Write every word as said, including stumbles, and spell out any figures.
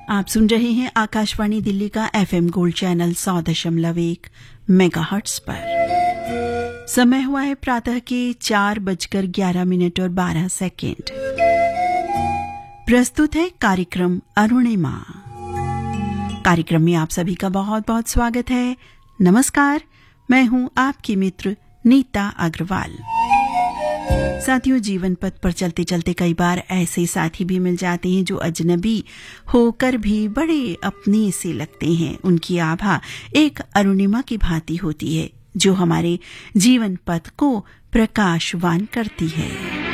आप सुन रहे हैं आकाशवाणी दिल्ली का एफएम गोल्ड चैनल सौ दशमलव एक मेगाहर्ट्ज पर। समय हुआ है प्रातः के चार बजकर ग्यारह मिनट और बारह सेकेंड। प्रस्तुत है कार्यक्रम अरुणिमा। कार्यक्रम में आप सभी का बहुत बहुत स्वागत है। नमस्कार, मैं हूं आपकी मित्र नीता अग्रवाल। साथियों, जीवन पथ पर चलते चलते कई बार ऐसे साथी भी मिल जाते हैं जो अजनबी होकर भी बड़े अपने से लगते हैं। उनकी आभा एक अरुणिमा की भांति होती है जो हमारे जीवन पथ को प्रकाशवान करती है।